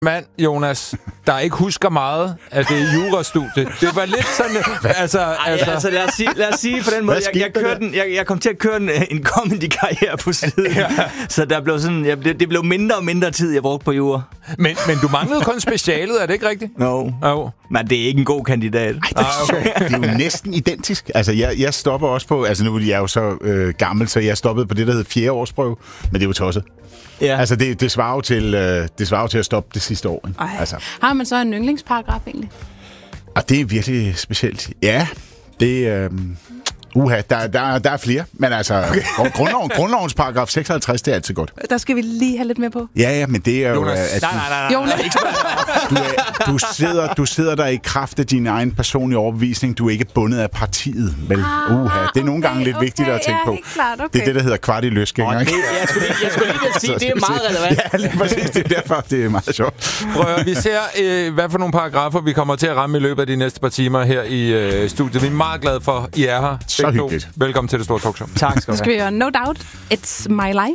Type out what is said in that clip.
mand, Jonas, der ikke husker meget af det jurastudiet. Det var lidt sådan... lad os sige på den måde, jeg kom til at køre en comedy-karriere på siden. Ja. Så der blev sådan, det blev mindre og mindre tid, jeg brugte på jura. Men du manglede kun specialet, er det ikke rigtigt? No. Men det er ikke en god kandidat. Okay. Det er jo næsten identisk. Altså, jeg stopper også på... Altså, nu er jeg jo så gammel, så jeg stoppede på det, der hedder 4. årsprøve. Men det er jo tosset. Ja. Altså, det svarer jo til at stoppe det sidste år. Altså. Har man så en yndlingsparagraf egentlig? Og det er virkelig specielt. Ja, det... der er flere, men altså grundlovens paragraf 56, det er altid godt. Der skal vi lige have lidt mere på. Ja, men det er jo... Nej. Du sidder der i kraft af din egen personlige overbevisning. Du er ikke bundet af partiet. Vel, det er nogle gange lidt vigtigt at tænke på. Klart, okay. Det er det, der hedder kvart i løsgænger. Jeg skulle lige sige, det er meget relevant. Ja, lige præcis. Det er derfor, det er meget sjovt. Prøv, vi ser, hvad for nogle paragrafer vi kommer til at ramme i løbet af de næste par timer her i studiet. Vi er meget glade for, at I er her. Så hyggeligt. Velkommen til Det Store Talkshow. Tak skal du have. Skal vi høre No Doubt, It's My Life.